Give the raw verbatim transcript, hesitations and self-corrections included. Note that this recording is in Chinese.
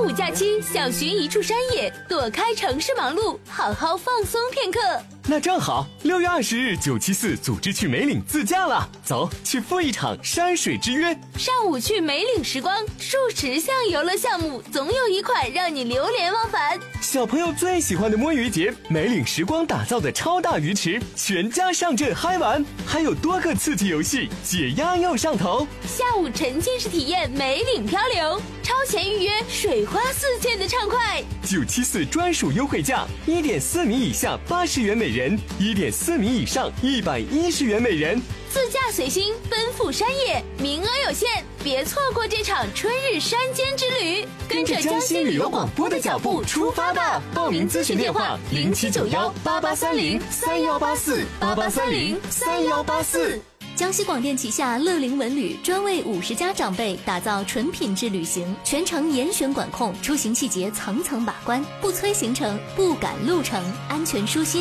五假期想寻一处山野，躲开城市忙碌，好好放松片刻。 那正好，六月二十日九七四组织去梅岭自驾了，走，去赴一场山水之约。 上午去梅岭时光，数十项游乐项目，总有一款让你流连忘返。 小朋友最喜欢的摸鱼节，梅岭时光打造的超大鱼池，全家上阵嗨玩，还有多个刺激游戏，解压又上头。 下午沉浸式体验梅岭漂流，超前预约，水花四溅的畅快。 九七四专属优惠价，一点四米以下八十元每人，一点四米以上一百一十元每人。 自驾随心，奔赴山野，名额有限，别错过这场春日山间之旅。 跟着江西旅游广播的脚步出发吧！报名咨询电话：零七九幺八八三零三幺八四八八三零三幺八四。 江西广电旗下乐龄文旅专为五十家长辈打造纯品质旅行，全程严选管控，出行细节层层把关，不催行程，不赶路程，安全舒心。